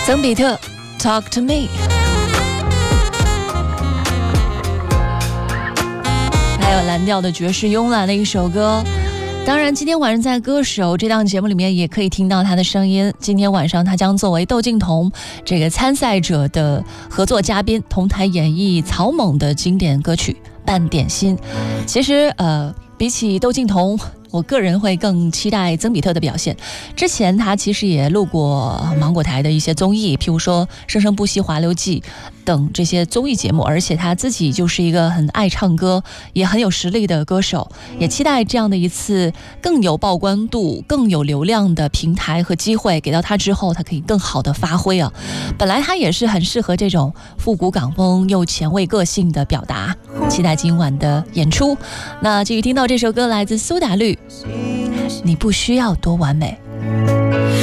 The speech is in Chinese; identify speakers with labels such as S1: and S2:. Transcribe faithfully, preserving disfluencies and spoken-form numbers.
S1: 曾比特 Talk to me， 还有蓝调的爵士慵懒的一首歌。当然今天晚上在歌手这档节目里面也可以听到他的声音，今天晚上他将作为窦靖童这个参赛者的合作嘉宾，同台演绎草蜢的经典歌曲半点心。其实呃，比起窦靖童，我个人会更期待曾比特的表现。之前他其实也录过芒果台的一些综艺，譬如说《生生不息》《滑流记》等这些综艺节目，而且他自己就是一个很爱唱歌也很有实力的歌手，也期待这样的一次更有曝光度更有流量的平台和机会给到他之后，他可以更好的发挥啊。本来他也是很适合这种复古港风又前卫个性的表达，期待今晚的演出。那继续听到这首歌来自苏打绿，你不需要多完美。